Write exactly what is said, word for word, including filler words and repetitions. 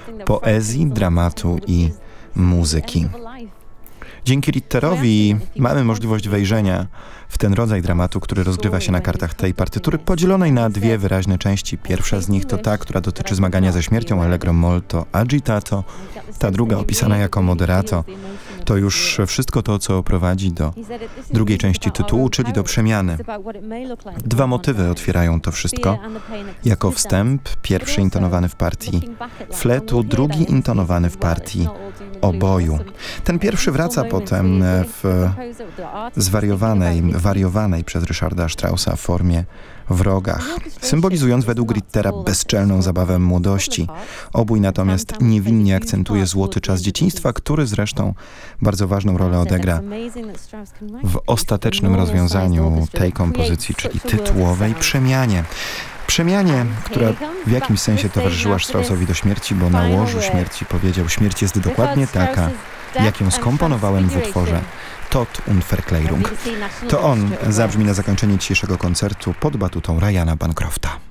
poezji, dramatu i muzyki. Dzięki Ritterowi mamy możliwość wejrzenia w ten rodzaj dramatu, który rozgrywa się na kartach tej partytury, podzielonej na dwie wyraźne części. Pierwsza z nich to ta, która dotyczy zmagania ze śmiercią, Allegro molto agitato. Ta druga, opisana jako moderato, to już wszystko to, co prowadzi do drugiej części tytułu, czyli do przemiany. Dwa motywy otwierają to wszystko. Jako wstęp, pierwszy intonowany w partii fletu, drugi intonowany w partii oboju. Ten pierwszy wraca potem w zwariowanej, wariowanej przez Ryszarda Straussa formie w rogach, symbolizując według Rittera bezczelną zabawę młodości. Obój natomiast niewinnie akcentuje złoty czas dzieciństwa, który zresztą bardzo ważną rolę odegra w ostatecznym rozwiązaniu tej kompozycji, czyli tytułowej przemianie. Przemianie, która w jakimś sensie towarzyszyła Straussowi do śmierci, bo na łożu śmierci powiedział: śmierć jest dokładnie taka, jak ją skomponowałem w utworze Tod und Verklärung. To on zabrzmi na zakończenie dzisiejszego koncertu pod batutą Ryana Bancrofta.